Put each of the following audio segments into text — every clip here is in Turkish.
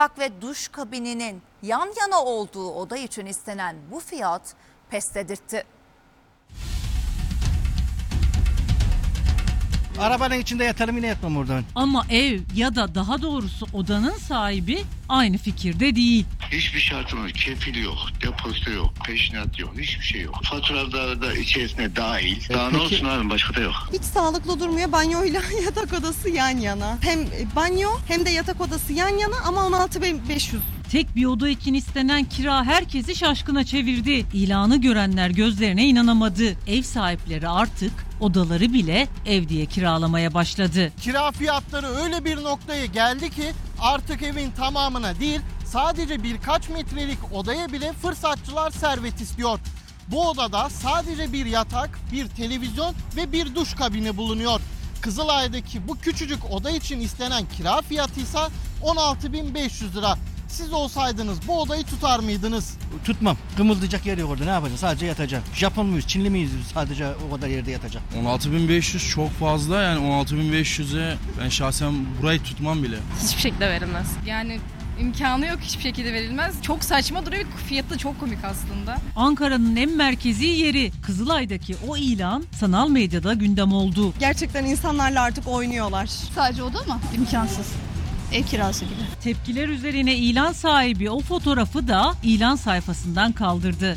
Ve duş kabininin yan yana olduğu oda için istenen bu fiyat pes dedirtti. Arabanın içinde yatarım, yine yatmam oradan. Ama ev ya da daha doğrusu odanın sahibi aynı fikirde değil. Hiçbir şartım yok. Kefili yok, depozito yok, peşinat yok, hiçbir şey yok. Faturalar da içerisine dahil. Daha ne olsun abi, başka da yok. Hiç sağlıklı durmuyor. Banyoyla yatak odası yan yana. Hem banyo hem de yatak odası yan yana ama 16.500. Tek bir oda için istenen kira herkesi şaşkına çevirdi. İlanı görenler gözlerine inanamadı. Ev sahipleri artık odaları bile ev diye kiralamaya başladı. Kira fiyatları öyle bir noktaya geldi ki artık evin tamamına değil, sadece birkaç metrelik odaya bile fırsatçılar servet istiyor. Bu odada sadece bir yatak, bir televizyon ve bir duş kabini bulunuyor. Kızılay'daki bu küçücük oda için istenen kira fiyatı ise 16.500 lira. Siz olsaydınız bu odayı tutar mıydınız? Tutmam. Kımıldayacak yer yok orada. Ne yapacağız? Sadece yatacağım. Japon muyuz, Çinli miyiz? Sadece o kadar yerde yatacağım. 16.500 çok fazla, yani 16.500'e ben şahsen burayı tutmam bile. Hiçbir şekilde verilmez. Yani imkanı yok, hiçbir şekilde verilmez. Çok saçma duruyor. Fiyatı da çok komik aslında. Ankara'nın en merkezi yeri Kızılay'daki o ilan sanal medyada gündem oldu. Gerçekten insanlarla artık oynuyorlar. Sadece oda mı? İmkansız. Ev kirası gibi. Tepkiler üzerine ilan sahibi o fotoğrafı da ilan sayfasından kaldırdı.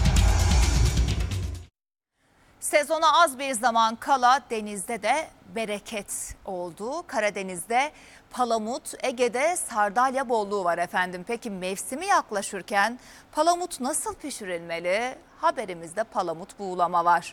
Sezona az bir zaman kala denizde de bereket oldu. Karadeniz'de palamut, Ege'de sardalya bolluğu var efendim. Peki mevsimi yaklaşırken palamut nasıl pişirilmeli? Haberimizde palamut buğulama var.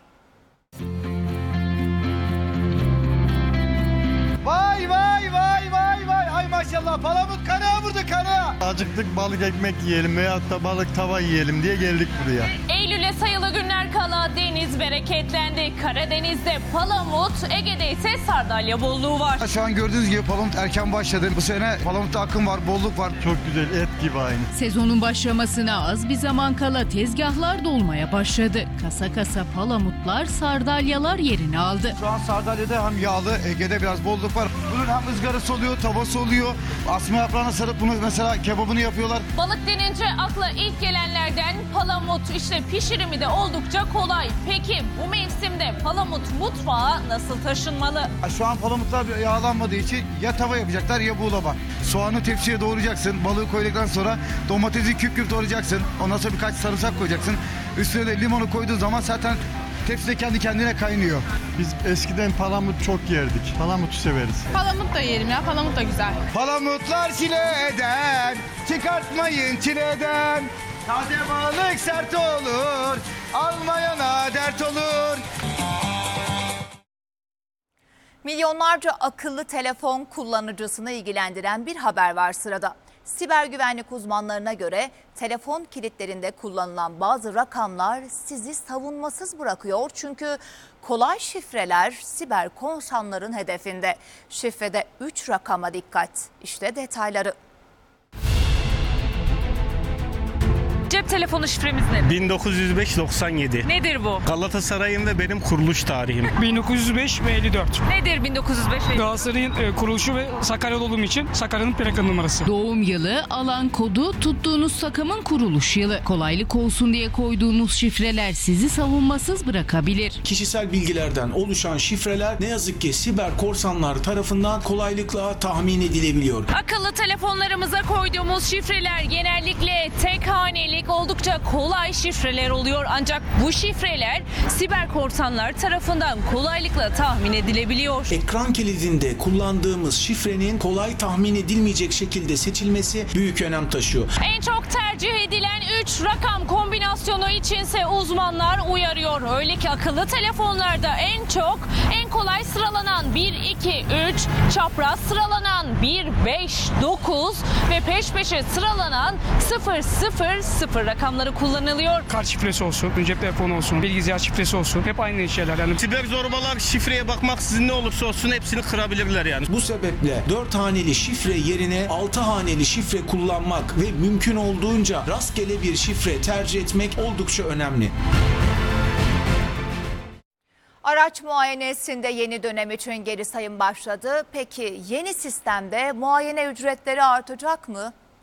Vay vay vay vay vay, ay maşallah palamut kana vurdu kana. Acıktık, balık ekmek yiyelim veyahut da balık tava yiyelim diye geldik buraya. Eylül'e sayılı günler kala deniz bereketlendi. Karadeniz'de palamut, Ege'de ise sardalya bolluğu var. Şu an gördüğünüz gibi palamut erken başladı. Bu sene palamutta akım var, bolluk var. Çok güzel, et gibi aynı. Sezonun başlamasına az bir zaman kala tezgahlar dolmaya başladı. Kasa kasa palamutlar, sardalyalar yerini aldı. Şu an sardalyada hem yağlı, Ege'de biraz bolluk var. Bunun hem ızgarası oluyor, tavası oluyor. Asma yaprağına sarıp bunu mesela kebabını yapıyorlar. Balık denince akla ilk gelenlerden palamut, işte pişirimi de oldukça kolay. Peki bu mevsimde palamut mutfağa nasıl taşınmalı? Şu an palamutlar yağlanmadığı için ya tava yapacaklar ya buğulama. Soğanı tepsiye doğrayacaksın. Balığı koyduktan sonra domatesi küp küp doğrayacaksın. Ondan sonra birkaç sarımsak koyacaksın. Üstüne de limonu koyduğun zaman zaten tepside kendi kendine kaynıyor. Biz eskiden palamut çok yerdik. Palamutu severiz. Palamut da yerim ya. Palamut da güzel. Palamutlar çileden, çıkartmayın çileden. Taze balık sert olur, almayana dert olur. Milyonlarca akıllı telefon kullanıcısını ilgilendiren bir haber var sırada. Siber güvenlik uzmanlarına göre telefon kilitlerinde kullanılan bazı rakamlar sizi savunmasız bırakıyor. Çünkü kolay şifreler siber korsanların hedefinde. Şifrede 3 rakama dikkat. İşte detayları. Cep telefonu şifremiz nedir? 1905-97. Nedir bu? Galatasaray'ın ve benim kuruluş tarihim. 1905 ve 54. Nedir 1905? Galatasaray'ın kuruluşu ve Sakarya'da olduğum için Sakarya'nın plaka numarası. Doğum yılı, alan kodu, tuttuğunuz sakamın kuruluş yılı. Kolaylık olsun diye koyduğunuz şifreler sizi savunmasız bırakabilir. Kişisel bilgilerden oluşan şifreler ne yazık ki siber korsanlar tarafından kolaylıkla tahmin edilebiliyor. Akıllı telefonlarımıza koyduğumuz şifreler genellikle tek hanelik oldukça kolay şifreler oluyor. Ancak bu şifreler siber korsanlar tarafından kolaylıkla tahmin edilebiliyor. Ekran kilidinde kullandığımız şifrenin kolay tahmin edilmeyecek şekilde seçilmesi büyük önem taşıyor. En çok tercih edilen 3 rakam kombinasyonu içinse uzmanlar uyarıyor. Öyle ki akıllı telefonlarda en kolay sıralanan 1, 2, 3, çapraz sıralanan 1, 5, 9 ve peş peşe sıralanan 0, 0, 0 rakamları kullanılıyor. Kart şifresi olsun, cep telefonu olsun, bilgisayar şifresi olsun. Hep aynı şeyler yani. Siber zorbalar şifreye bakmaksızın ne olursa olsun hepsini kırabilirler yani. Bu sebeple 4 haneli şifre yerine 6 haneli şifre kullanmak ve mümkün olduğunca rastgele bir şifre tercih etmek oldukça önemli. Araç muayenesinde yeni dönem için geri sayım başladı. Peki yeni sistemde muayene ücretleri artacak mı?